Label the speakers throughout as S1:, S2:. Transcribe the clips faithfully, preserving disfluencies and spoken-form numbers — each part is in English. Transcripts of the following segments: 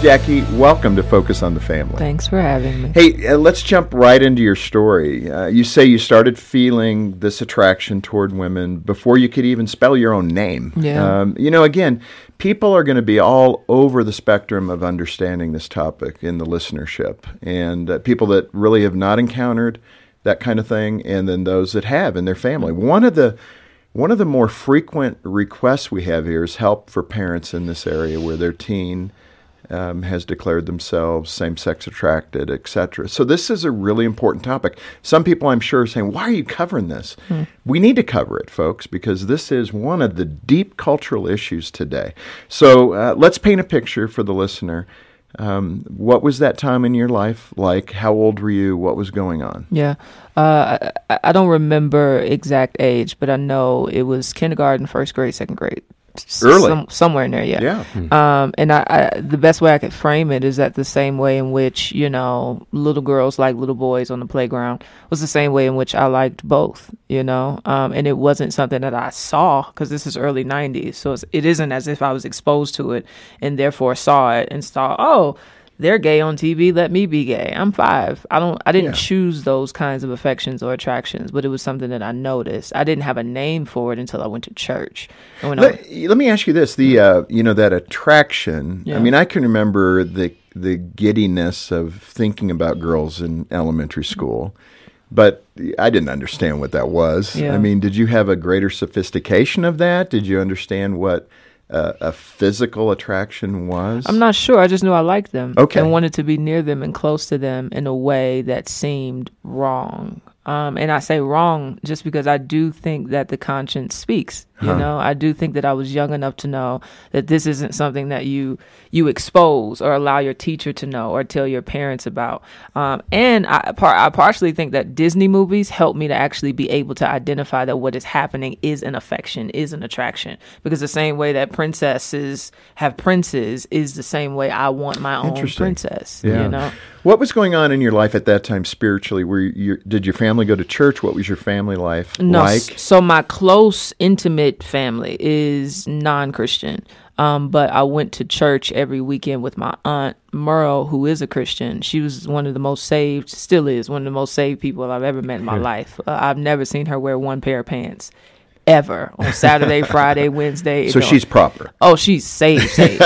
S1: Jackie, welcome to Focus on the Family.
S2: Thanks for having me.
S1: Hey, uh, let's jump right into your story. Uh, you say you started feeling this attraction toward women before you could even spell your own name.
S2: Yeah.
S1: Um, you know, again, people are going to be all over the spectrum of understanding this topic in the listenership, and uh, people that really have not encountered that kind of thing, and then those that have in their family. One of the one of the more frequent requests we have here is help for parents in this area where their teen Um, has declared themselves same-sex attracted, et cetera. So this is a really important topic. Some people, I'm sure, are saying, why are you covering this? Hmm. We need to cover it, folks, because this is one of the deep cultural issues today. So uh, let's paint a picture for the listener. Um, what was that time in your life like? How old were you? What was going on?
S2: Yeah. Uh, I, I don't remember exact age, but I know it was kindergarten, first grade, second grade.
S1: Early.
S2: Some, somewhere in there, yeah.
S1: Yeah.
S2: Hmm. Um, and I, I, the best way I could frame it is that the same way in which, you know, little girls like little boys on the playground was the same way in which I liked both, you know. Um, and it wasn't something that I saw, because this is early nineties. So it's, it isn't as if I was exposed to it and therefore saw it and saw, oh, they're gay on T V, let me be gay. I'm five. I don't I didn't
S1: Yeah.
S2: choose those kinds of affections or attractions, but it was something that I noticed. I didn't have a name for it until I went to church. And when
S1: Let,
S2: I,
S1: let me ask you this: the uh, you know that attraction.
S2: Yeah.
S1: I mean, I can remember the the giddiness of thinking about girls in elementary school, but I didn't understand what that was.
S2: Yeah.
S1: I mean, did you have a greater sophistication of that? Did you understand what uh, a physical attraction was?
S2: I'm not sure. I just knew I liked them.
S1: Okay.
S2: And wanted to be near them and close to them in a way that seemed wrong. Um, and I say wrong just because I do think that the conscience speaks. You
S1: Huh.
S2: know, I do think that I was young enough to know that this isn't something that you you expose or allow your teacher to know or tell your parents about. Um, and I, par- I partially think that Disney movies help me to actually be able to identify that what is happening is an affection, is an attraction. Because the same way that princesses have princes is the same way I want my own
S1: Interesting.
S2: princess.
S1: Yeah.
S2: You know.
S1: What was going on in your life at that time spiritually? Were you, did your family go to church? What was your family life
S2: No,
S1: like?
S2: s- so my close, intimate family is non-Christian, um, but I went to church every weekend with my aunt Merle, who is a Christian. She was one of the most saved, still is one of the most saved people I've ever met in my life. Uh, I've never seen her wear one pair of pants. Ever on Saturday, Friday, Wednesday.
S1: So
S2: you know.
S1: she's proper.
S2: Oh, she's saved, saved.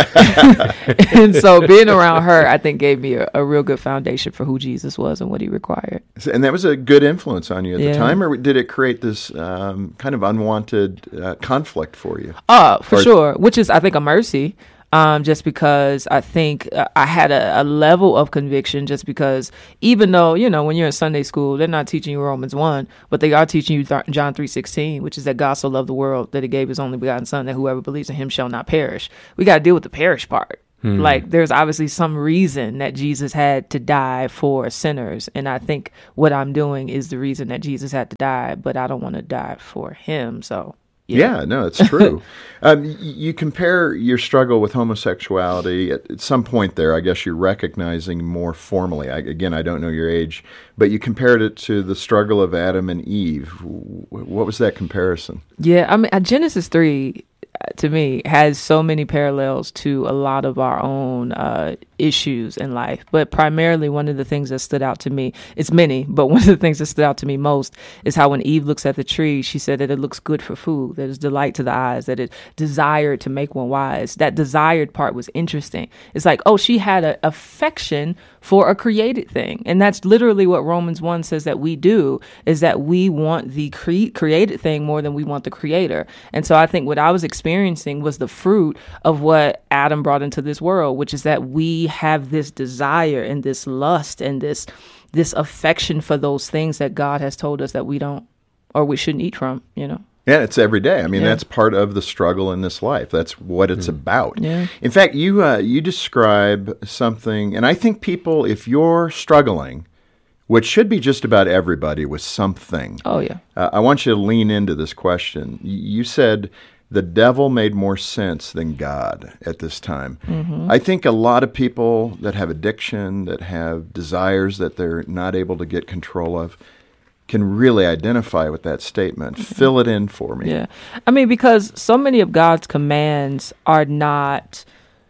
S2: And so being around her, I think, gave me a, a real good foundation for who Jesus was and what he required.
S1: And that was a good influence on you at
S2: Yeah.
S1: the time, or did it create this um, kind of unwanted uh, conflict for you?
S2: Uh, for
S1: Or-
S2: sure, which is, I think, a mercy. Um, just because I think uh, I had a, a level of conviction, just because even though, you know, when you're in Sunday school, they're not teaching you Romans one, but they are teaching you th- John three sixteen, which is that God so loved the world that he gave his only begotten son, that whoever believes in him shall not perish. We got to deal with the perish part.
S3: Hmm.
S2: Like, there's obviously some reason that Jesus had to die for sinners. And I think what I'm doing is the reason that Jesus had to die, but I don't want to die for him. So.
S1: Yeah, no, it's true. um, y- you compare your struggle with homosexuality at, at some point there. I guess you're recognizing more formally. I, again, I don't know your age, but you compared it to the struggle of Adam and Eve. W- What was that comparison?
S2: Yeah, I mean, uh, Genesis three, uh, to me, has so many parallels to a lot of our own uh, issues in life. But primarily, one of the things that stood out to me, it's many, but one of the things that stood out to me most is how when Eve looks at the tree, she said that it looks good for food, that it's delight to the eyes, that it desired to make one wise. That desired part was interesting. It's like, oh, she had an affection for a created thing. And that's literally what Romans one says that we do, is that we want the cre- created thing more than we want the creator. And so I think what I was experiencing was the fruit of what Adam brought into this world, which is that we have this desire and this lust and this this affection for those things that God has told us that we don't, or we shouldn't eat from, you know.
S1: Yeah, it's every day. I mean,
S2: Yeah.
S1: that's part of the struggle in this life. That's what it's about.
S2: Yeah.
S1: In fact, you uh, you describe something, and I think people, if you're struggling, which should be just about everybody with something,
S2: Oh, yeah.
S1: uh, I want you to lean into this question. Y- You said the devil made more sense than God at this time.
S2: Mm-hmm.
S1: I think a lot of people that have addiction, that have desires that they're not able to get control of, can really identify with that statement. Fill it in for me.
S2: Yeah. I mean, because so many of God's commands are not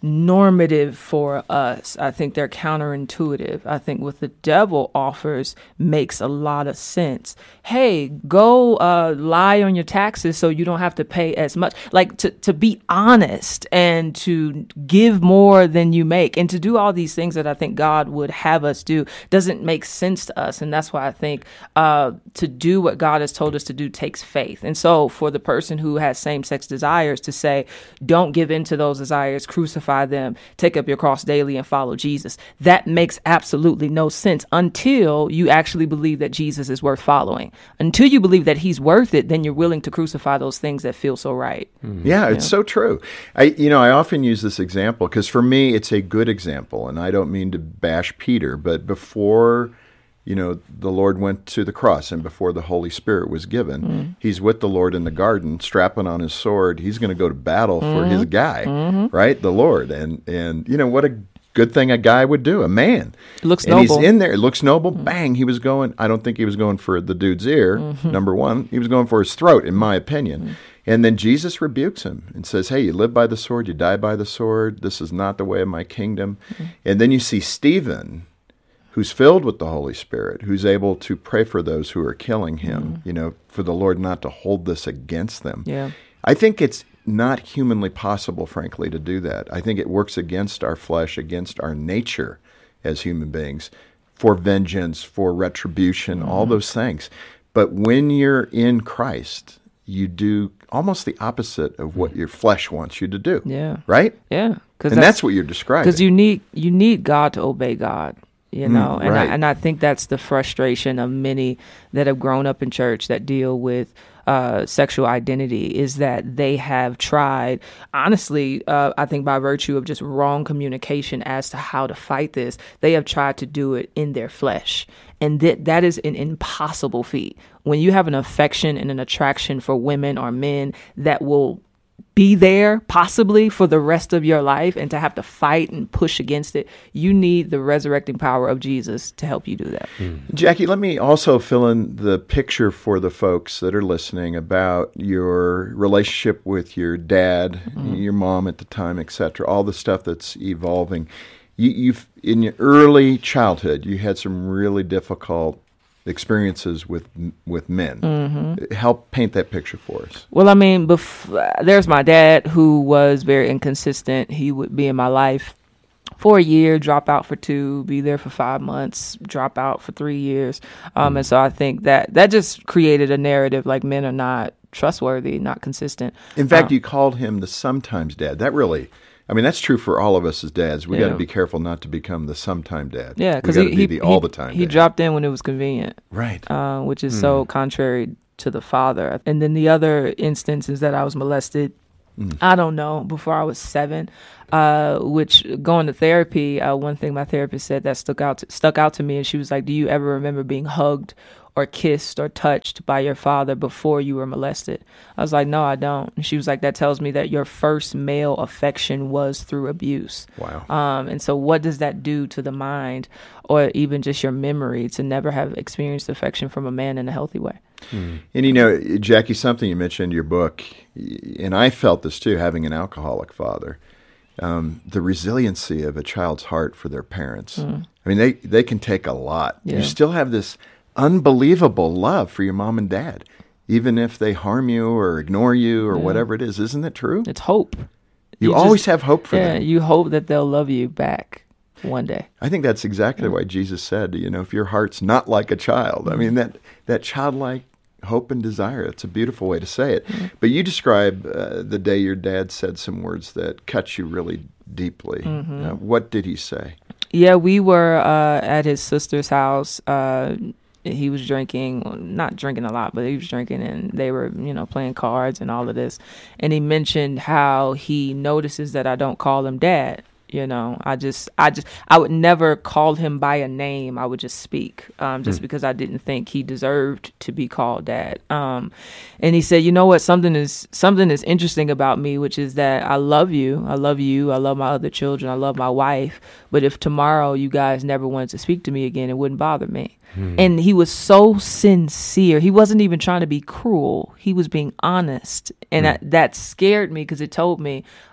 S2: normative for us. I think they're counterintuitive. I think what the devil offers makes a lot of sense. Hey, go uh, lie on your taxes so you don't have to pay as much. Like to, to be honest and to give more than you make and to do all these things that I think God would have us do doesn't make sense to us. And that's why I think uh, to do what God has told us to do takes faith. And so for the person who has same-sex desires to say, don't give in to those desires, crucify them, take up your cross daily and follow Jesus. That makes absolutely no sense until you actually believe that Jesus is worth following. Until you believe that he's worth it, then you're willing to crucify those things that feel so right.
S1: Mm-hmm. Yeah, it's yeah. so true. I, you know, I often use this example because for me, it's a good example, and I don't mean to bash Peter, but before, you know, the Lord went to the cross and before the Holy Spirit was given, mm-hmm. he's with the Lord in the garden, strapping on his sword. He's going to go to battle mm-hmm. for his guy, mm-hmm. right? The Lord. And, and, you know, what a good thing a guy would do, a man.
S2: It looks
S1: and
S2: noble.
S1: He's in there. It looks noble. Mm-hmm. Bang. He was going, I don't think he was going for the dude's ear, mm-hmm. number one. He was going for his throat, in my opinion. Mm-hmm. And then Jesus rebukes him and says, hey, you live by the sword, you die by the sword. This is not the way of my kingdom. Mm-hmm. And then you see Stephen, who's filled with the Holy Spirit, who's able to pray for those who are killing him, mm. you know, for the Lord not to hold this against them.
S2: Yeah.
S1: I think it's not humanly possible, frankly, to do that. I think it works against our flesh, against our nature as human beings, for vengeance, for retribution, mm. all those things. But when you're in Christ, you do almost the opposite of what your flesh wants you to do.
S2: Yeah.
S1: Right?
S2: Yeah.
S1: And that's, that's what you're describing.
S2: Because you need, you need God to obey God. You know,
S1: mm,
S2: and,
S1: right.
S2: I, and I think that's the frustration of many that have grown up in church that deal with uh, sexual identity is that they have tried, honestly, uh, I think by virtue of just wrong communication as to how to fight this, they have tried to do it in their flesh. And that that is an impossible feat. When you have an affection and an attraction for women or men that will be there possibly for the rest of your life and to have to fight and push against it, you need the resurrecting power of Jesus to help you do that.
S1: Mm. Jackie, let me also fill in the picture for the folks that are listening about your relationship with your dad, mm. your mom at the time, et cetera, all the stuff that's evolving. You, you've in your early childhood, you had some really difficult experiences with with men. Mm-hmm. Help paint that picture for us.
S2: Well, I mean, bef- there's my dad who was very inconsistent. He would be in my life for a year, drop out for two, be there for five months, drop out for three years. Um, mm-hmm. And so I think that that just created a narrative like men are not trustworthy, not consistent.
S1: In fact,
S2: um,
S1: you called him the sometimes dad. That really... I mean, that's true for all of us as dads. We yeah. got to be careful not to become the sometime dad.
S2: Yeah, because
S1: he,
S2: he,
S1: be the all the time.
S2: He
S1: dad.
S2: dropped in when it was convenient,
S1: right?
S2: Uh, which is mm. so contrary to the father. And then the other instance is that I was molested. Mm. I don't know before I was seven. Uh, which going to therapy, uh, one thing my therapist said that stuck out to, stuck out to me, and she was like, "Do you ever remember being hugged or kissed or touched by your father before you were molested?" I was like, no, I don't. And she was like, that tells me that your first male affection was through abuse.
S1: Wow.
S2: Um, and so what does that do to the mind or even just your memory to never have experienced affection from a man in a healthy way?
S1: Mm. And, you know, Jackie, something you mentioned in your book, and I felt this too, having an alcoholic father, um, the resiliency of a child's heart for their parents. Mm. I mean, they, they can take a lot. Yeah. You still have this unbelievable love for your mom and dad, even if they harm you or ignore you or yeah. whatever it is. Isn't that true?
S2: It's hope.
S1: You, you always just, have hope for
S2: yeah,
S1: them.
S2: You hope that they'll love you back one day.
S1: I think that's exactly yeah. why Jesus said, you know, if your heart's not like a child, mm-hmm. I mean, that, that childlike hope and desire, it's a beautiful way to say it. Mm-hmm. But you describe uh, the day your dad said some words that cut you really deeply. Mm-hmm. Uh, what did he say? Yeah,
S2: we were uh, at his sister's house. Uh, he was drinking, not drinking a lot, but he was drinking, and they were, you know, playing cards and all of this. And he mentioned how he notices that I don't call him dad. You know, I just, I just, I would never call him by a name. I would just speak, um, just mm. because I didn't think he deserved to be called dad. Um, and he said, you know what, something is, something is interesting about me, which is that I love you. I love you. I love my other children. I love my wife. But if tomorrow you guys never wanted to speak to me again, it wouldn't bother me. Mm. And he was so sincere. He wasn't even trying to be cruel. He was being honest. And mm. I, that scared me because it told me,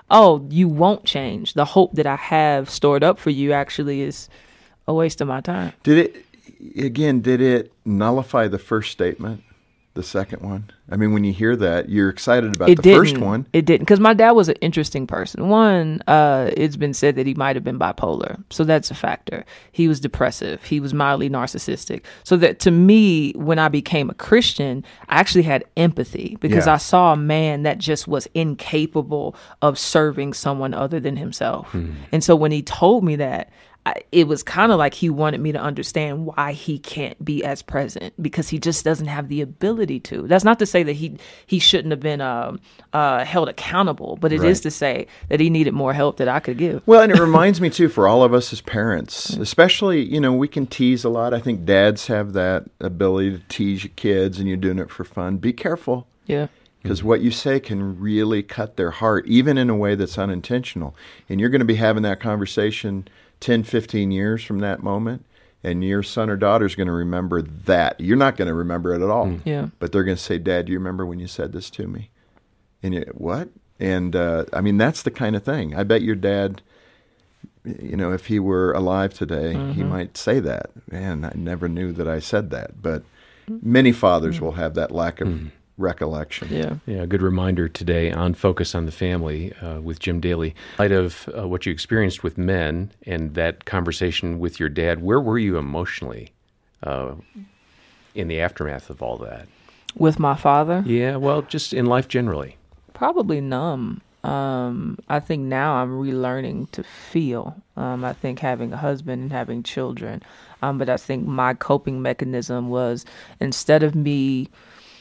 S2: oh, you won't change. The hope that I have stored up for you actually is a waste of my time.
S1: Did it, again, did it nullify the first statement? The second one? I mean, when you hear that, you're excited about
S2: it
S1: the
S2: didn't.
S1: first one.
S2: It didn't, because my dad was an interesting person. One, uh, it's been said that he might have been bipolar, so that's a factor. He was depressive. He was mildly narcissistic. So that to me, when I became a Christian, I actually had empathy because
S1: Yeah.
S2: I saw a man that just was incapable of serving someone other than himself. Mm. And so when he told me that, I, it was kind of like he wanted me to understand why he can't be as present, because he just doesn't have the ability to. That's not to say that he he shouldn't have been uh, uh, held accountable, but it
S1: Right.
S2: is to say that he needed more help that I could give.
S1: Well, and it reminds me, too, for all of us as parents, especially, you know, we can tease a lot. I think dads have that ability to tease your kids, and you're doing it for fun. Be careful.
S2: Yeah.
S1: Because
S3: Mm-hmm.
S1: what you say can really cut their heart, even in a way that's unintentional. And you're going to be having that conversation ten, fifteen years from that moment, and your son or daughter is going to remember that. You're not going to remember it at all.
S3: Mm.
S2: Yeah.
S1: But they're going to say, Dad, do you remember when you said this to me? And you, what? And, uh, I mean, that's the kind of thing. I bet your dad, you know, if he were alive today,
S2: Mm-hmm.
S1: he might say that. Man, I never knew that I said that. But many fathers
S2: Mm-hmm.
S1: will have that lack of
S3: Mm.
S1: recollection.
S2: Yeah.
S3: Yeah, a good reminder today on Focus on the Family uh, with Jim Daly. In light of uh, what you experienced with men and that conversation with your dad, where were you emotionally uh, in the aftermath of all that?
S2: With my father?
S3: Yeah, well, just in life generally.
S2: Probably numb. Um, I think now I'm relearning to feel. Um, I think having a husband and having children. Um, but I think my coping mechanism was, instead of me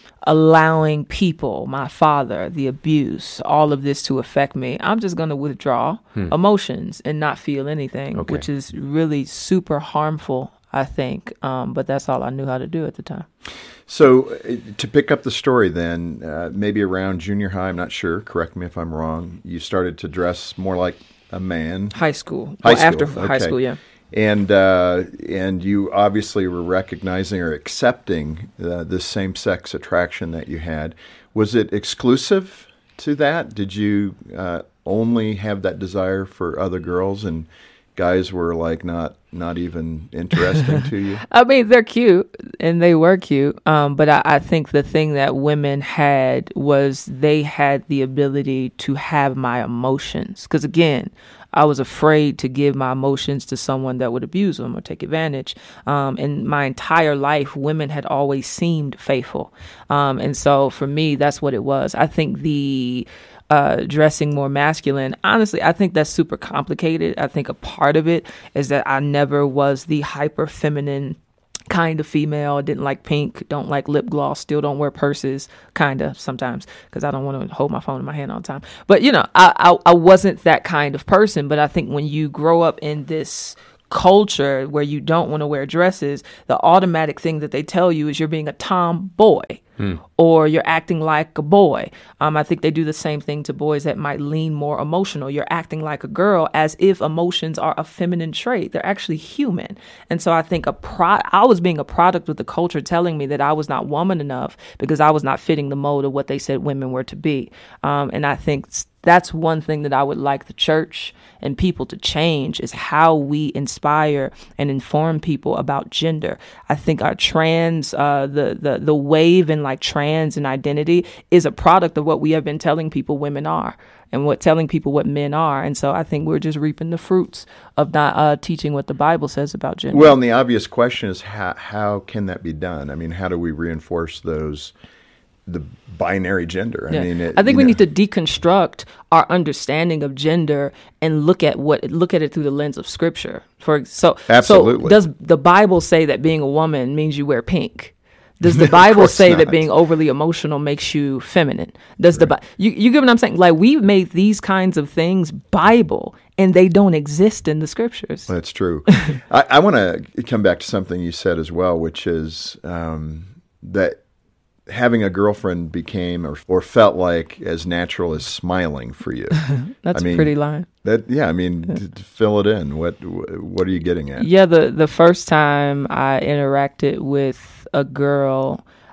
S2: allowing people, my father, the abuse, all of this to affect me, I'm just going to withdraw
S3: Hmm.
S2: emotions and not feel anything,
S3: Okay.
S2: which is really super harmful, I think. Um, but that's all I knew how to do at the time.
S1: So uh, to pick up the story then, uh, maybe around junior high, I'm not sure, correct me if I'm wrong, you started to dress more like a man.
S2: High school.
S1: High
S2: Well,
S1: school,
S2: after high
S1: okay.
S2: school, yeah.
S1: And uh, and you obviously were recognizing or accepting uh, this same-sex attraction that you had. Was it exclusive to that? Did you uh, only have that desire for other girls, and guys were like not not even interesting to you?
S2: I mean, they're cute, and they were cute. Um, but I, I think the thing that women had was they had the ability to have my emotions. Because again, I was afraid to give my emotions to someone that would abuse them or take advantage. Um, and my entire life, women had always seemed faithful. Um, and so for me, that's what it was. I think the uh, dressing more masculine, honestly, I think that's super complicated. I think a part of it is that I never was the hyper feminine kind of female. Didn't like pink, don't like lip gloss, still don't wear purses, kind of sometimes, because I don't want to hold my phone in my hand all the time. But, you know, I, I I wasn't that kind of person. But I think when you grow up in this culture where you don't want to wear dresses, the automatic thing that they tell you is you're being a tomboy. Hmm. Or you're acting like a boy. Um, I think they do the same thing to boys that might lean more emotional. You're acting like a girl, as if emotions are a feminine trait. They're actually human. And so I think a pro- I was being a product of the culture telling me that I was not woman enough because I was not fitting the mold of what they said women were to be. Um, and I think that's one thing that I would like the church and people to change, is how we inspire and inform people about gender. I think our trans, uh, the, the, the wave in like trans and identity is a product of what we have been telling people women are and what telling people what men are. And so I think we're just reaping the fruits of not uh, teaching what the Bible says about gender.
S1: Well, and the obvious question is how, how can that be done? I mean, how do we reinforce those, the binary gender? I
S2: Yeah.
S1: mean, it,
S2: I think
S1: you
S2: we
S1: know,
S2: need to deconstruct our understanding of gender and look at what look at it through the lens of Scripture. For so,
S1: Absolutely.
S2: so does the Bible say that being a woman means you wear pink? Does the
S1: Of
S2: Bible
S1: course
S2: say
S1: not.
S2: that being overly emotional makes you feminine? Does the Bi- you you get what I'm saying? Like, we've made these kinds of things Bible, and they don't exist in the Scriptures.
S1: That's true. I, I want to come back to something you said as well, which is um, that having a girlfriend became or, or felt like as natural as smiling for you.
S2: That's
S1: I mean,
S2: a pretty line.
S1: That yeah, I mean, to, to fill it in. What what are you getting at?
S2: Yeah, the the first time I interacted with a girl,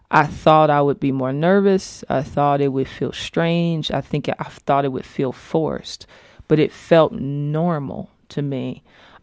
S2: I thought I would be more nervous. I thought it would feel strange. I think I thought it would feel forced, but it felt normal to me,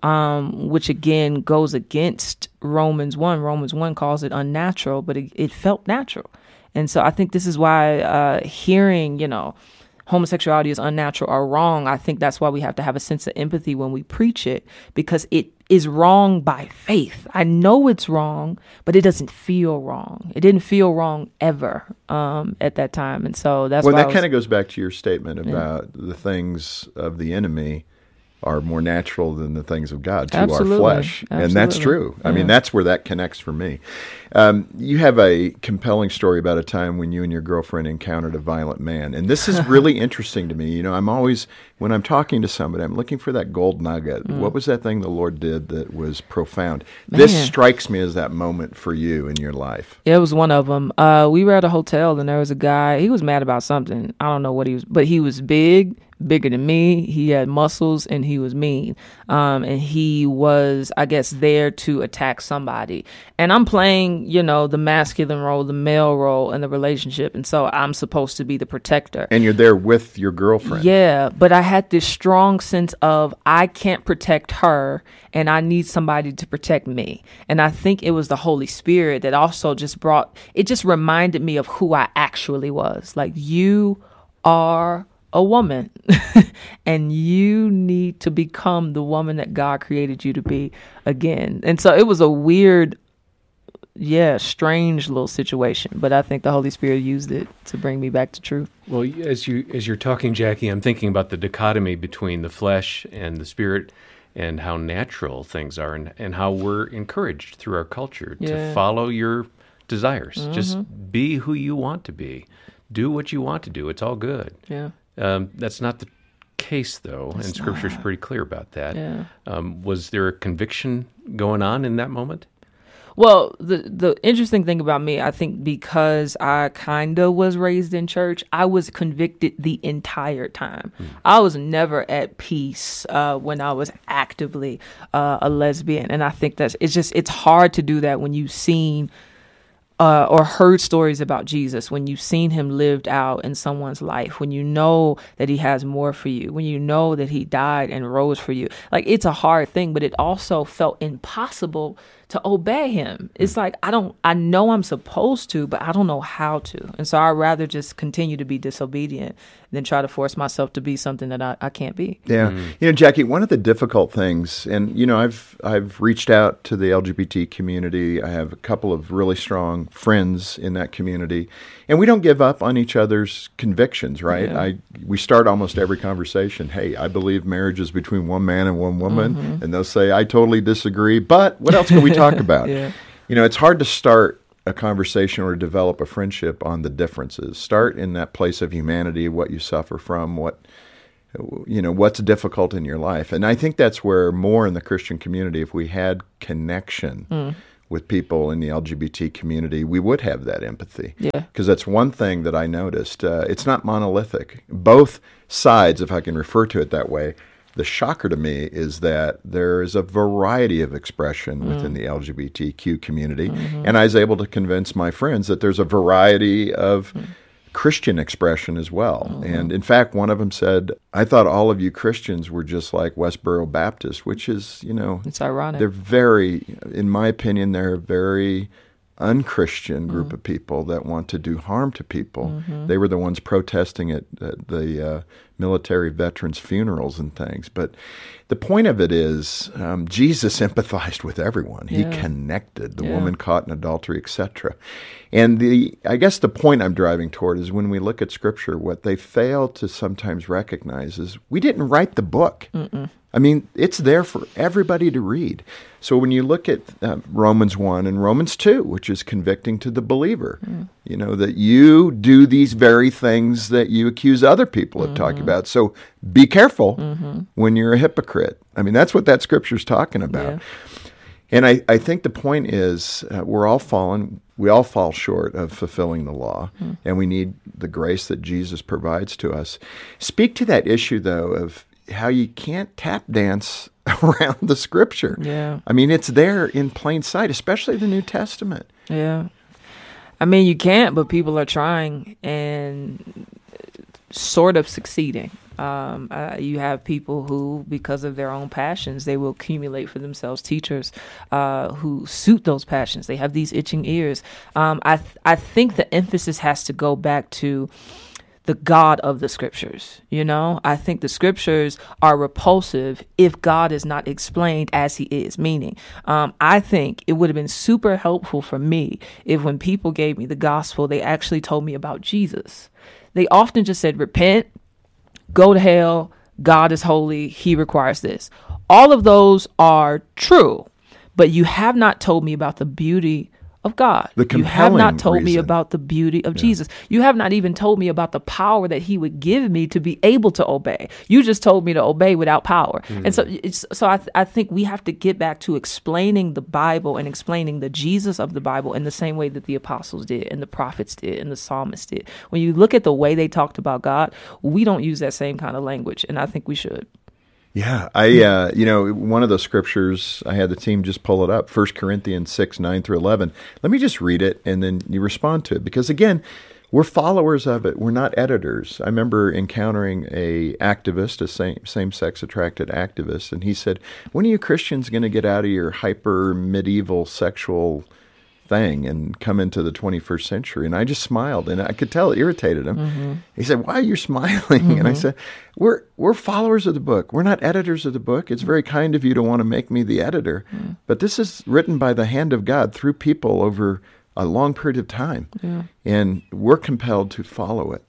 S2: um, which again goes against Romans one. Romans one calls it unnatural, but it, it felt natural. And so I think this is why uh, hearing, you know, homosexuality is unnatural or wrong, I think that's why we have to have a sense of empathy when we preach it, because it is wrong by faith. I know it's wrong, but it doesn't feel wrong. It didn't feel wrong ever um, at that time. And so that's
S1: well,
S2: why
S1: that
S2: was,
S1: kind of goes back to your statement about
S2: yeah.
S1: the things of the enemy are more natural than the things of God to
S2: Absolutely.
S1: our flesh.
S2: Absolutely.
S1: And that's true. I
S2: yeah.
S1: mean, that's where that connects for me. Um, you have a compelling story about a time when you and your girlfriend encountered a violent man. And this is really interesting to me. You know, I'm always, when I'm talking to somebody, I'm looking for that gold nugget. Mm. What was that thing the Lord did that was profound? Man. This strikes me as that moment for you in your life.
S2: Yeah, it was one of them. Uh, we were at a hotel and there was a guy, he was mad about something. I don't know what he was, but he was big. Bigger than me. He had muscles and he was mean. Um, and he was, I guess, there to attack somebody. And I'm playing, you know, the masculine role, the male role in the relationship. And so I'm supposed to be the protector.
S1: And you're there with your girlfriend.
S2: Yeah. But I had this strong sense of I can't protect her and I need somebody to protect me. And I think it was the Holy Spirit that also just brought, it just reminded me of who I actually was. Like, you are a woman and you need to become the woman that God created you to be again. And so it was a weird, yeah, strange little situation, but I think the Holy Spirit used it to bring me back to truth.
S3: Well, as you as you're talking, Jackie, I'm thinking about the dichotomy between the flesh and the spirit and how natural things are, and, and how we're encouraged through our culture
S2: yeah.
S3: to follow your desires.
S2: Mm-hmm.
S3: Just be who you want to be. Do what you want to do. It's all good.
S2: Yeah.
S3: Um, that's not the case, though, it's and Scripture is pretty clear about that.
S2: Yeah.
S3: Um, was there a conviction going on in that moment?
S2: Well, the the interesting thing about me, I think because I kind of was raised in church, I was convicted the entire time. Mm. I was never at peace uh, when I was actively uh, a lesbian. And I think that's, it's just, it's hard to do that when you've seen Uh, or heard stories about Jesus, when you've seen him lived out in someone's life, when you know that he has more for you, when you know that he died and rose for you. Like, it's a hard thing, but it also felt impossible to obey him. It's like, I don't, I know I'm supposed to, but I don't know how to. And so I'd rather just continue to be disobedient than try to force myself to be something that I, I can't be.
S1: Yeah. Mm. You know, Jackie, one of the difficult things, and, you know, I've, I've reached out to the L G B T community. I have a couple of really strong friends in that community, and we don't give up on each other's convictions, right?
S2: Yeah.
S1: I, we start almost every conversation, hey, I believe marriage is between one man and one woman, mm-hmm. and they'll say, I totally disagree, but what else can we talk about?
S2: Yeah.
S1: You know, it's hard to start a conversation or develop a friendship on the differences. Start in that place of humanity, what you suffer from, what, you know, what's difficult in your life. And I think that's where more in the Christian community, if we had connection mm. with people in the L G B T community, we would have that empathy.
S2: Yeah.
S1: Because that's one thing that I noticed. Uh, it's not monolithic. Both sides, if I can refer to it that way, the shocker to me is that there is a variety of expression mm. within the L G B T Q community. Mm-hmm. And I was able to convince my friends that there's a variety of mm. Christian expression as well. Mm-hmm. And in fact, one of them said, I thought all of you Christians were just like Westboro Baptist, which is, you know,
S2: it's ironic.
S1: They're very, in my opinion, they're a very unchristian group mm. of people that want to do harm to people. Mm-hmm. They were the ones protesting at, at the uh, military veterans' funerals and things. But the point of it is um, Jesus empathized with everyone. He
S2: yeah.
S1: connected, the
S2: yeah.
S1: woman caught in adultery, et cetera. And the I guess the point I'm driving toward is when we look at Scripture, what they fail to sometimes recognize is we didn't write the book. Mm-mm. I mean, it's there for everybody to read. So when you look at uh, Romans one and Romans two, which is convicting to the believer, mm. you know, that you do these very things that you accuse other people of mm-hmm. talking about. So be careful mm-hmm. when you're a hypocrite. I mean, that's what that scripture's talking about. Yeah. And I, I think the point is uh, we're all fallen. We all fall short of fulfilling the law, mm. and we need the grace that Jesus provides to us. Speak to that issue, though, of how you can't tap dance around the Scripture.
S2: Yeah.
S1: I mean, it's there in plain sight, especially the New Testament.
S2: Yeah. I mean, you can't, but people are trying and sort of succeeding. Um, uh, you have people who, because of their own passions, they will accumulate for themselves teachers uh, who suit those passions. They have these itching ears. Um, I th- I think the emphasis has to go back to the God of the scriptures. You know, I think the scriptures are repulsive if God is not explained as he is. Meaning, um, I think it would have been super helpful for me if when people gave me the gospel, they actually told me about Jesus. They often just said, repent, go to hell, God is holy, he requires this. All of those are true, but you have not told me about the beauty of God.
S1: The
S2: you have not told
S1: reason.
S2: me about the beauty of
S1: Yeah.
S2: Jesus. You have not even told me about the power that he would give me to be able to obey. You just told me to obey without power. Mm. And so it's, so I, th- I think we have to get back to explaining the Bible and explaining the Jesus of the Bible in the same way that the apostles did and the prophets did and the psalmists did. When you look at the way they talked about God, we don't use that same kind of language, and I think we should.
S1: Yeah, I uh, you know, one of those scriptures, I had the team just pull it up, First Corinthians six, nine through eleven. Let me just read it, and then you respond to it. Because, again, we're followers of it. We're not editors. I remember encountering a activist, a same, same-sex attracted activist, and he said, when are you Christians going to get out of your hyper-medieval sexual thing and come into the twenty-first century? And I just smiled, and I could tell it irritated him. Mm-hmm. He said, why are you smiling? Mm-hmm. And I said, we're we're followers of the book. We're not editors of the book. It's very kind of you to want to make me the editor. Mm-hmm. But this is written by the hand of God through people over a long period of time. Yeah. And we're compelled to follow it.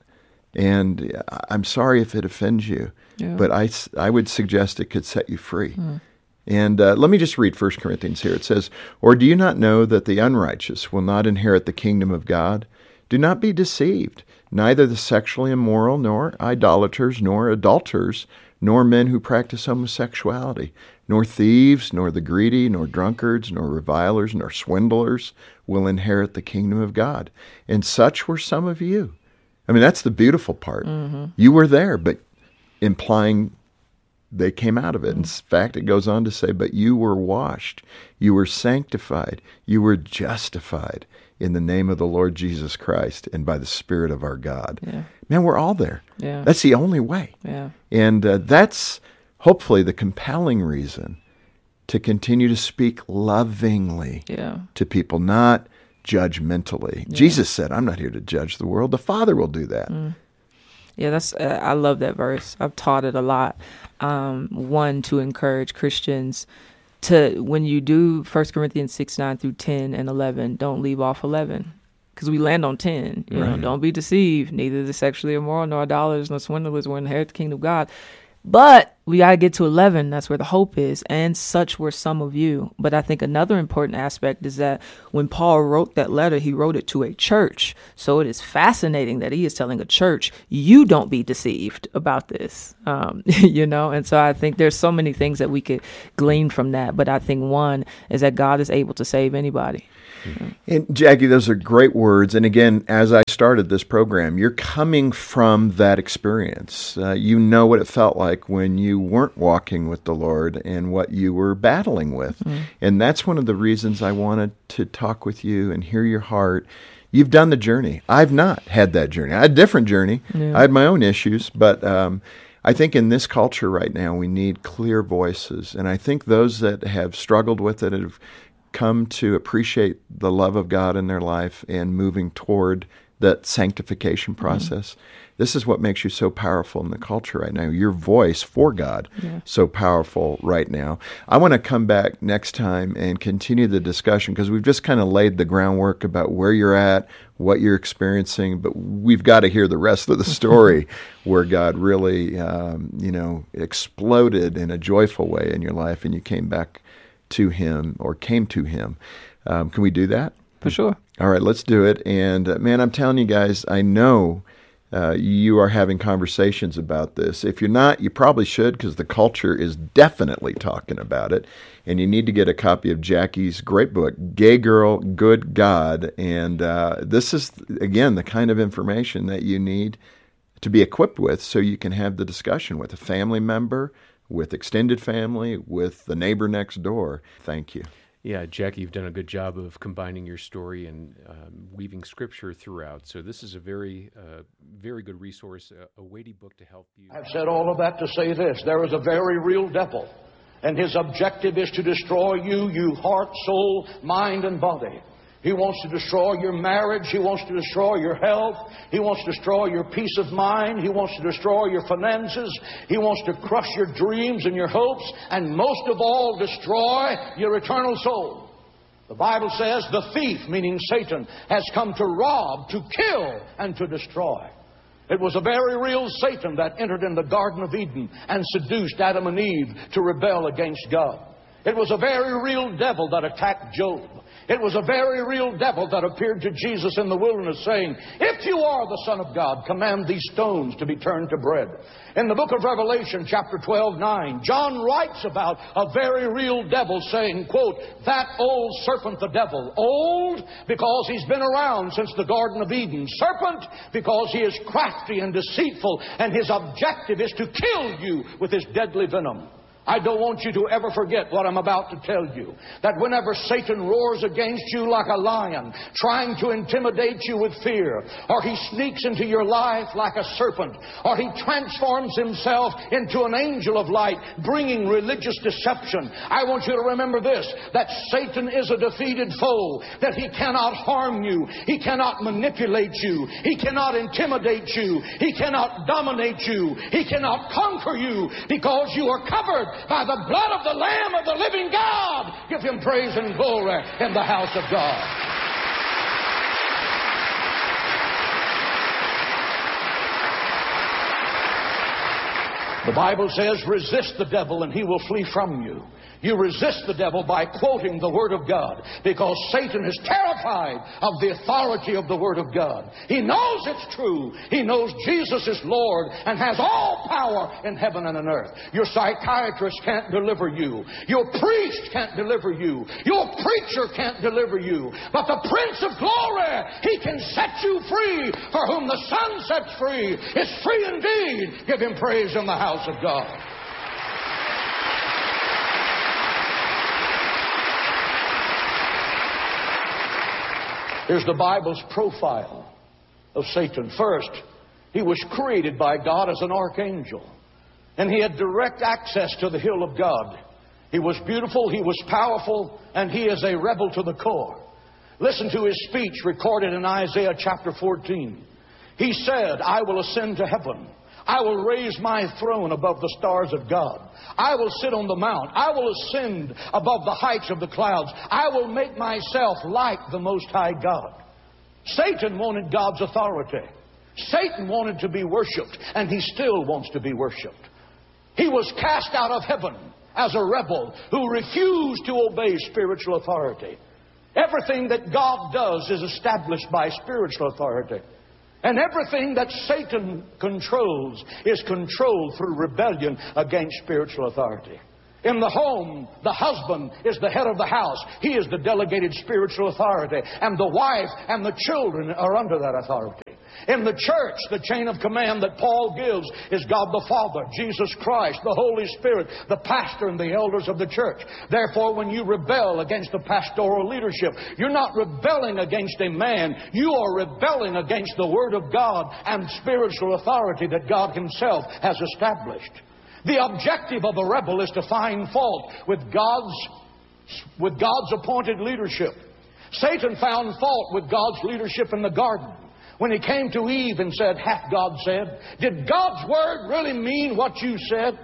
S1: And I'm sorry if it offends you, yeah. but I, I would suggest it could set you free. Mm. And uh, let me just read First Corinthians here. It says, or do you not know that the unrighteous will not inherit the kingdom of God? Do not be deceived. Neither the sexually immoral, nor idolaters, nor adulterers, nor men who practice homosexuality, nor thieves, nor the greedy, nor drunkards, nor revilers, nor swindlers will inherit the kingdom of God. And such were some of you. I mean, that's the beautiful part. Mm-hmm. You were there, but implying they came out of it. In fact, it goes on to say, but you were washed, you were sanctified, you were justified in the name of the Lord Jesus Christ and by the Spirit of our God. Yeah. Man, we're all there. Yeah. That's the only way. Yeah. And uh, that's hopefully the compelling reason to continue to speak lovingly yeah. to people, not judgmentally. Yeah. Jesus said, I'm not here to judge the world. The Father will do that. Mm.
S2: Yeah, that's. Uh, I love that verse. I've taught it a lot. Um, one, to encourage Christians to, when you do First Corinthians six, nine through ten and eleven, don't leave off eleven. Because we land on ten. You right. know, don't be deceived. Neither the sexually immoral, nor idolaters, nor swindlers will inherit the kingdom of God. But we got to get to eleven. That's where the hope is. And such were some of you. But I think another important aspect is that when Paul wrote that letter, he wrote it to a church. So it is fascinating that he is telling a church, you don't be deceived about this. Um, you know, and so I think there's so many things that we could glean from that. But I think one is that God is able to save anybody. Mm-hmm.
S1: And Jackie, those are great words. And again, as I started this program, you're coming from that experience. Uh, you know what it felt like when you weren't walking with the Lord and what you were battling with. Mm-hmm. And that's one of the reasons I wanted to talk with you and hear your heart. You've done the journey. I've not had that journey. I had a different journey. Yeah. I had my own issues, but um, I think in this culture right now, we need clear voices. And I think those that have struggled with it have come to appreciate the love of God in their life and moving toward that sanctification process. Mm-hmm. This is what makes you so powerful in the culture right now. Your voice for God, yeah. so powerful right now. I want to come back next time and continue the discussion because we've just kind of laid the groundwork about where you're at, what you're experiencing, but we've got to hear the rest of the story where God really, um, you know, exploded in a joyful way in your life and you came back to Him or came to Him. Um, can we do that?
S2: For sure.
S1: All right, let's do it. And uh, man, I'm telling you guys, I know uh, you are having conversations about this. If you're not, you probably should because the culture is definitely talking about it. And you need to get a copy of Jackie's great book, Gay Girl, Good God. And uh, this is, again, the kind of information that you need to be equipped with so you can have the discussion with a family member, with extended family, with the neighbor next door. Thank you.
S3: Yeah, Jackie, you've done a good job of combining your story and um, weaving Scripture throughout. So this is a very, uh, very good resource, a, a weighty book to help you.
S4: I've said all of that to say this. There is a very real devil, and his objective is to destroy you, you heart, soul, mind, and body. He wants to destroy your marriage. He wants to destroy your health. He wants to destroy your peace of mind. He wants to destroy your finances. He wants to crush your dreams and your hopes, and most of all, destroy your eternal soul. The Bible says the thief, meaning Satan, has come to rob, to kill, and to destroy. It was a very real Satan that entered in the Garden of Eden and seduced Adam and Eve to rebel against God. It was a very real devil that attacked Job. It was a very real devil that appeared to Jesus in the wilderness saying, "If you are the Son of God, command these stones to be turned to bread." In the book of Revelation, chapter twelve, nine, John writes about a very real devil saying, quote, "That old serpent, the devil." Old because he's been around since the Garden of Eden. Serpent because he is crafty and deceitful, and his objective is to kill you with his deadly venom. I don't want you to ever forget what I'm about to tell you. That whenever Satan roars against you like a lion, trying to intimidate you with fear, or he sneaks into your life like a serpent, or he transforms himself into an angel of light, bringing religious deception, I want you to remember this, that Satan is a defeated foe, that he cannot harm you, he cannot manipulate you, he cannot intimidate you, he cannot dominate you, he cannot conquer you, because you are covered by the blood of the Lamb of the living God. Give Him praise and glory in the house of God. The Bible says, resist the devil and he will flee from you. You resist the devil by quoting the Word of God, because Satan is terrified of the authority of the Word of God. He knows it's true. He knows Jesus is Lord and has all power in heaven and on earth. Your psychiatrist can't deliver you. Your priest can't deliver you. Your preacher can't deliver you. But the Prince of Glory, He can set you free. For whom the Son sets free is free indeed. Give Him praise in the house of God. Here's the Bible's profile of Satan. First, he was created by God as an archangel, and he had direct access to the hill of God. He was beautiful, he was powerful, and he is a rebel to the core. Listen to his speech recorded in Isaiah chapter fourteen. He said, "I will ascend to heaven. I will raise my throne above the stars of God. I will sit on the mount. I will ascend above the heights of the clouds. I will make myself like the Most High God." Satan wanted God's authority. Satan wanted to be worshipped, and he still wants to be worshipped. He was cast out of heaven as a rebel who refused to obey spiritual authority. Everything that God does is established by spiritual authority. And everything that Satan controls is controlled through rebellion against spiritual authority. In the home, the husband is the head of the house. He is the delegated spiritual authority. And the wife and the children are under that authority. In the church, the chain of command that Paul gives is God the Father, Jesus Christ, the Holy Spirit, the pastor, and the elders of the church. Therefore, when you rebel against the pastoral leadership, you're not rebelling against a man. You are rebelling against the Word of God and spiritual authority that God Himself has established. The objective of a rebel is to find fault with God's, with God's appointed leadership. Satan found fault with God's leadership in the garden. When he came to Eve and said, "Hath God said?" Did God's word really mean what you said?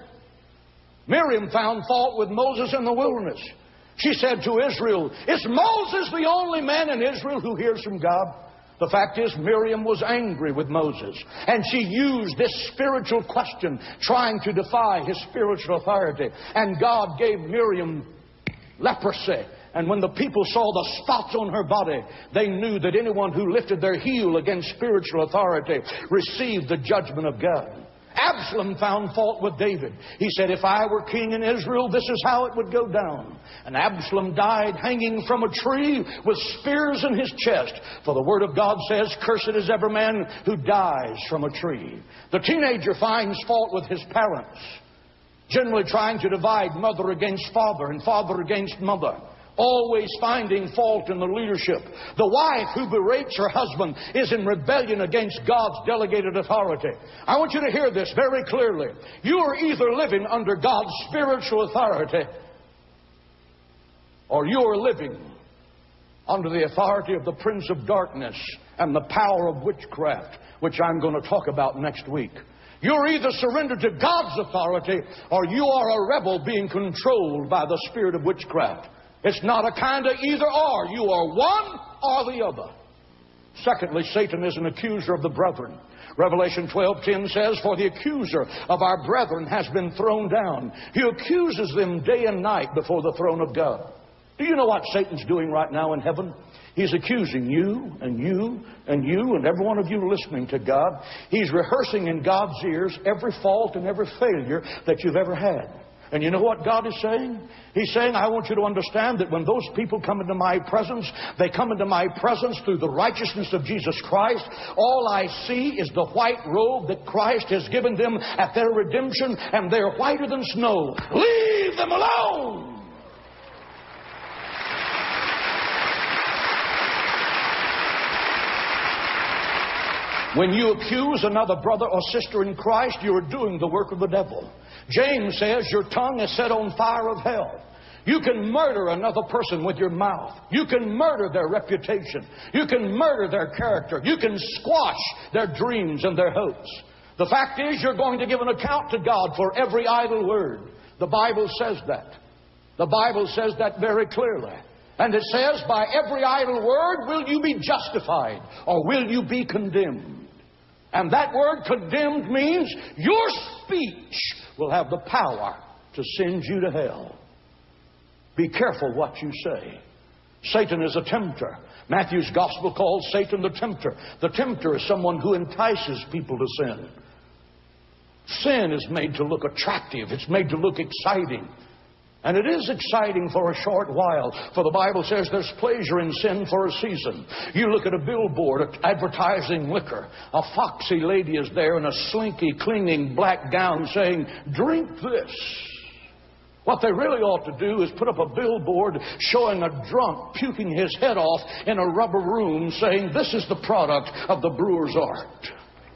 S4: Miriam found fault with Moses in the wilderness. She said to Israel, "Is Moses the only man in Israel who hears from God?" The fact is, Miriam was angry with Moses, and she used this spiritual question, trying to defy his spiritual authority. And God gave Miriam leprosy. And when the people saw the spots on her body, they knew that anyone who lifted their heel against spiritual authority received the judgment of God. Absalom found fault with David. He said, "If I were king in Israel, this is how it would go down." And Absalom died hanging from a tree with spears in his chest. For the Word of God says, "Cursed is every man who dies from a tree." The teenager finds fault with his parents, generally trying to divide mother against father and father against mother. always finding fault in the leadership. The wife who berates her husband is in rebellion against God's delegated authority. I want you to hear this very clearly. You are either living under God's spiritual authority, or you are living under the authority of the prince of darkness and the power of witchcraft, which I'm going to talk about next week. You're either surrendered to God's authority, or you are a rebel being controlled by the spirit of witchcraft. It's not a kind of either or. You are one or the other. Secondly, Satan is an accuser of the brethren. Revelation twelve ten says, "For the accuser of our brethren has been thrown down. He accuses them day and night before the throne of God." Do you know what Satan's doing right now in heaven? He's accusing you and you and you and every one of you listening to God. He's rehearsing in God's ears every fault and every failure that you've ever had. And you know what God is saying? He's saying, I want you to understand that when those people come into my presence, they come into my presence through the righteousness of Jesus Christ. All I see is the white robe that Christ has given them at their redemption, and they're whiter than snow. Leave them alone! When you accuse another brother or sister in Christ, you are doing the work of the devil. James says your tongue is set on fire of hell. You can murder another person with your mouth. You can murder their reputation. You can murder their character. You can squash their dreams and their hopes. The fact is, you're going to give an account to God for every idle word. The Bible says that. The Bible says that very clearly. And it says, by every idle word will you be justified, or will you be condemned. And that word condemned means your speech will have the power to send you to hell. Be careful what you say. Satan is a tempter. Matthew's gospel calls Satan the tempter. The tempter is someone who entices people to sin. Sin is made to look attractive. It's made to look exciting. And it is exciting for a short while, for the Bible says there's pleasure in sin for a season. You look at a billboard advertising liquor. A foxy lady is there in a slinky, clinging black gown saying, "Drink this." What they really ought to do is put up a billboard showing a drunk puking his head off in a rubber room saying, "This is the product of the brewer's art."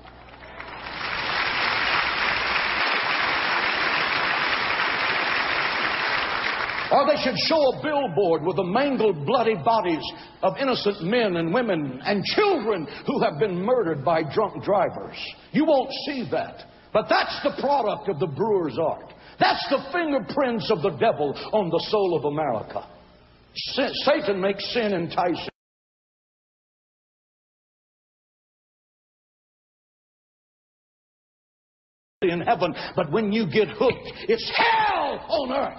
S4: Or they should show a billboard with the mangled, bloody bodies of innocent men and women and children who have been murdered by drunk drivers. You won't see that. But that's the product of the brewer's art. That's the fingerprints of the devil on the soul of America. Satan makes sin enticing. In heaven, but when you get hooked, it's hell on earth.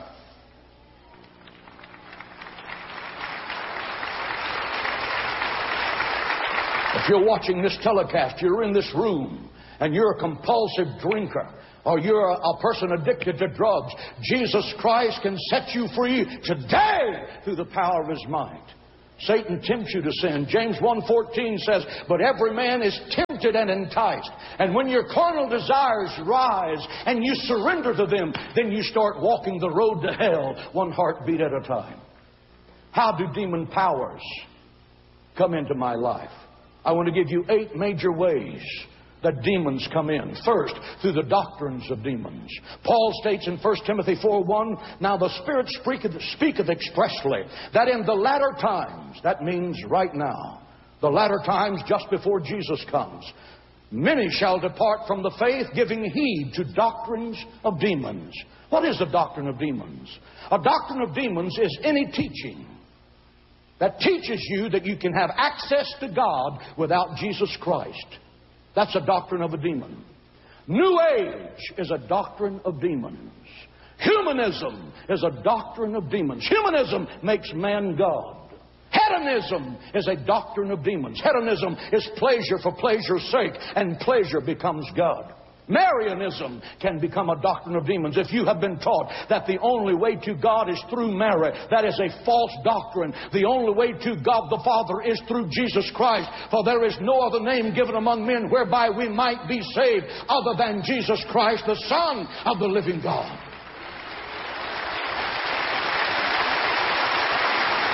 S4: If you're watching this telecast, you're in this room, and you're a compulsive drinker, or you're a, a person addicted to drugs, Jesus Christ can set you free today through the power of His might. Satan tempts you to sin. James one fourteen says, "But every man is tempted and enticed." And when your carnal desires rise and you surrender to them, then you start walking the road to hell, one heartbeat at a time. How do demon powers come into my life? I want to give you eight major ways that demons come in. First, through the doctrines of demons. Paul states in First Timothy four one, "Now the Spirit speaketh, speaketh expressly, that in the latter times," that means right now, the latter times just before Jesus comes, "many shall depart from the faith, giving heed to doctrines of demons." What is a doctrine of demons? A doctrine of demons is any teaching that teaches you that you can have access to God without Jesus Christ. That's a doctrine of a demon. New Age is a doctrine of demons. Humanism is a doctrine of demons. Humanism makes man God. Hedonism is a doctrine of demons. Hedonism is pleasure for pleasure's sake, and pleasure becomes God. Marianism can become a doctrine of demons. If you have been taught that the only way to God is through Mary, that is a false doctrine. The only way to God the Father is through Jesus Christ. For there is no other name given among men whereby we might be saved other than Jesus Christ, the Son of the living God.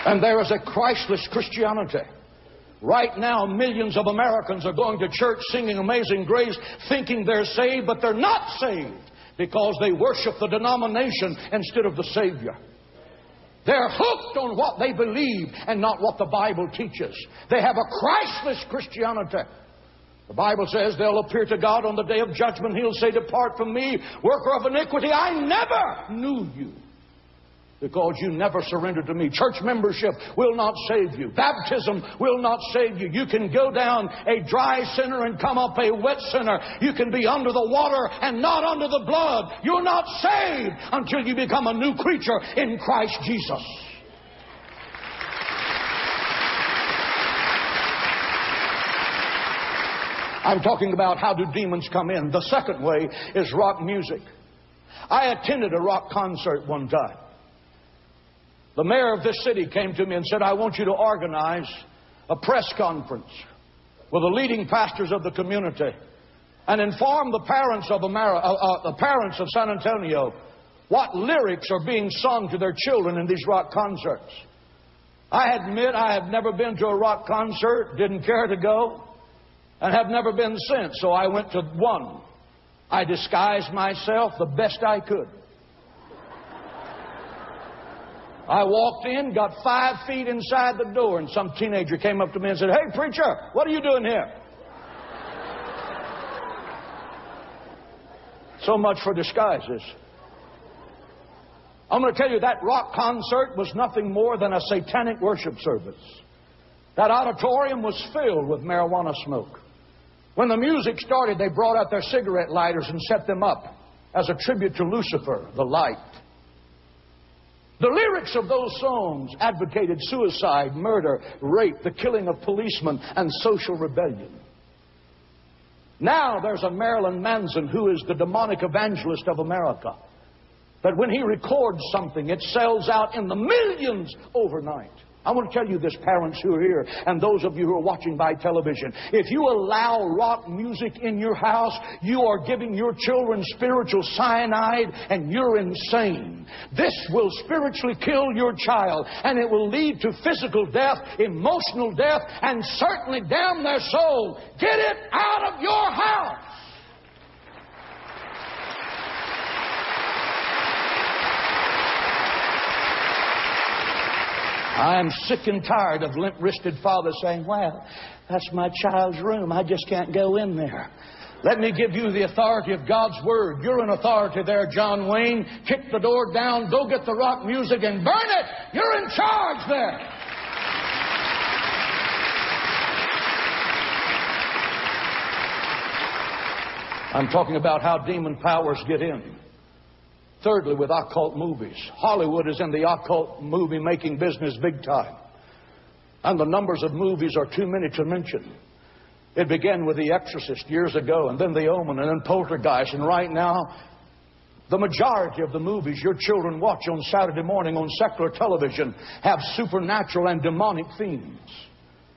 S4: And there is a Christless Christianity. Right now, millions of Americans are going to church singing Amazing Grace, thinking they're saved, but they're not saved because they worship the denomination instead of the Savior. They're hooked on what they believe and not what the Bible teaches. They have a Christless Christianity. The Bible says they'll appear to God on the day of judgment. He'll say, "Depart from me, worker of iniquity. I never knew you." Because you never surrendered to me. Church membership will not save you. Baptism will not save you. You can go down a dry sinner and come up a wet sinner. You can be under the water and not under the blood. You're not saved until you become a new creature in Christ Jesus. I'm talking about how do demons come in. The second way is rock music. I attended a rock concert one time. The mayor of this city came to me and said, "I want you to organize a press conference with the leading pastors of the community and inform the parents of Ameri- uh, uh, the parents of San Antonio what lyrics are being sung to their children in these rock concerts." I admit I have never been to a rock concert, didn't care to go, and have never been since, so I went to one. I disguised myself the best I could. I walked in, got five feet inside the door, and some teenager came up to me and said, "Hey, preacher, what are you doing here?" So much for disguises. I'm going to tell you, that rock concert was nothing more than a satanic worship service. That auditorium was filled with marijuana smoke. When the music started, they brought out their cigarette lighters and set them up as a tribute to Lucifer, the light. The lyrics of those songs advocated suicide, murder, rape, the killing of policemen, and social rebellion. Now there's a Marilyn Manson who is the demonic evangelist of America. But when he records something, it sells out in the millions overnight. I want to tell you this, parents who are here, and those of you who are watching by television. If you allow rock music in your house, you are giving your children spiritual cyanide, and you're insane. This will spiritually kill your child, and it will lead to physical death, emotional death, and certainly damn their soul. Get it out of your house! I'm sick and tired of limp-wristed fathers saying, "Well, that's my child's room. I just can't go in there." Let me give you the authority of God's Word. You're an authority there, John Wayne. Kick the door down, go get the rock music and burn it. You're in charge there. I'm talking about how demon powers get in. Thirdly, with occult movies. Hollywood is in the occult movie-making business big time. And the numbers of movies are too many to mention. It began with The Exorcist years ago, and then The Omen, and then Poltergeist. And right now, the majority of the movies your children watch on Saturday morning on secular television have supernatural and demonic themes.